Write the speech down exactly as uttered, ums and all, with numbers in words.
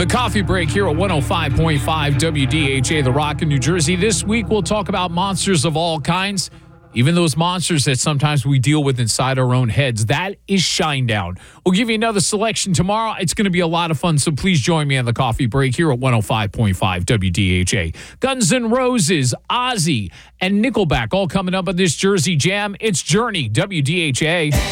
The coffee break here at one oh five point five W D H A, The Rock in New Jersey. This week, we'll talk about monsters of all kinds, even those monsters that sometimes we deal with inside our own heads. That is Shinedown. We'll give you another selection tomorrow. It's going to be a lot of fun, so please join me on the coffee break here at one oh five point five W D H A. Guns N' Roses, Ozzy, and Nickelback all coming up on this Jersey Jam. It's Journey, W D H A.